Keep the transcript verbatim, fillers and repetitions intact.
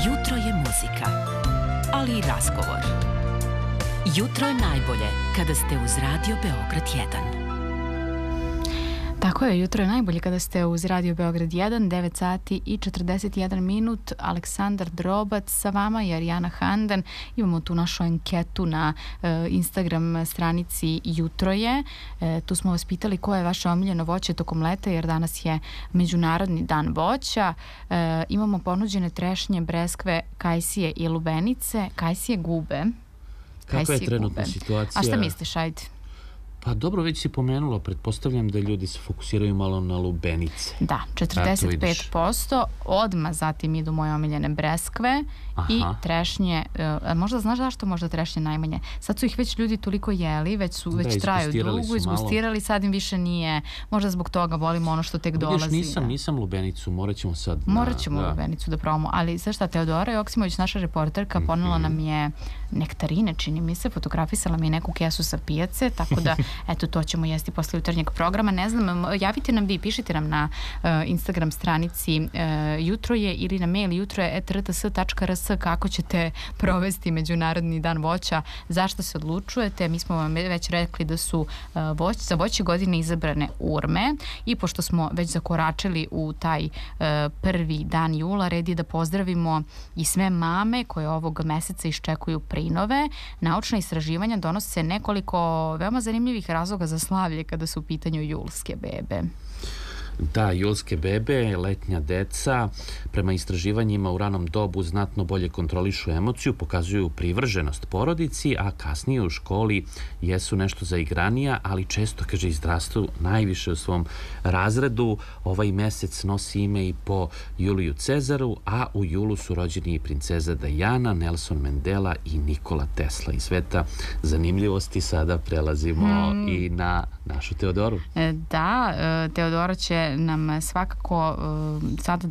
Jutro je muzika, ali i razgovor. Jutro je najbolje kada ste uz Radio Beograd jedan. Tako je, jutro je najbolje kada ste uz Radio Beograd jedan, devet sati i četrdeset jedan minut. Aleksandar Drobac sa vama i Arijana Handan. Imamo tu našu anketu na e, Instagram stranici Jutro je. E, tu smo vas pitali koje je vaše omiljeno voće tokom leta, jer danas je Međunarodni dan voća. E, imamo ponuđene trešnje, breskve, kajsije i lubenice. Kajsije gube. Kakva je Kajsije trenutna gube. situacija? A šta misliš, ajde? Pa dobro, već si pomenulo, pretpostavljam da ljudi se fokusiraju malo na lubenice. Da, četrdeset pet posto, odmah zatim idu moje omiljene breskve. Aha. I trešnje, uh, možda znaš zašto možda trešnje najmanje? Sad su ih već ljudi toliko jeli, već su, već da, traju dugo, izgustirali, sad im više nije, možda zbog toga volimo ono što tek Vidiš, dolazi. Nisam, da. nisam lubenicu, morat ćemo sad. Na, morat ćemo da. lubenicu da probamo, ali sve šta, Teodora Joksimović, naša reporterka, mm-hmm. ponela nam je nektarine, čini mi se, fotografisala mi neku kesu sa pijace, tako da eto, to ćemo jesti posle jutarnjeg programa. Ne znam, javite nam vi, pišite nam na uh, Instagram stranici uh, Jutro je ili na mail jutro je et r t s tačka r s kako ćete provesti Međunarodni dan voća, zašto se odlučujete. Mi smo vam već rekli da su uh, voć, za voće godine izabrane urme i pošto smo već zakoračili u taj uh, prvi dan jula, red je da pozdravimo i sve mame koje ovog meseca iščekuju prinove. Naučna istraživanja donose nekoliko veoma zanimljivih razloga za slavlje kada su u pitanju julske bebe. Da, julske bebe, letnja deca, prema istraživanjima u ranom dobu znatno bolje kontrolišu emociju, pokazuju privrženost porodici, a kasnije u školi jesu nešto zaigranija, ali često, kaže, izrastu najviše u svom razredu. Ovaj mesec nosi ime i po Juliju Cezaru, a u julu su rođeni i princeza Diana, Nelson Mandela i Nikola Tesla. Iz sveta zanimljivosti sada prelazimo hmm. i na našu Teodoru. Da, Teodora će nam svakako uh, sada